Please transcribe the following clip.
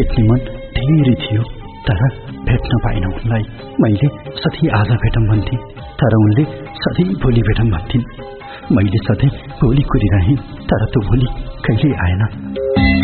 भेट्ने मन धेरै थियो, तर भेट्न पाइन उनलाई। मैले सधैँ आज भेटौँ भन्थे, तर उनले सधैँ भोलि भेटौँ भन्थिन्। मैले सधैँ भोलि कुरिरहेँ, तर त्यो भोलि कहिल्यै आएन।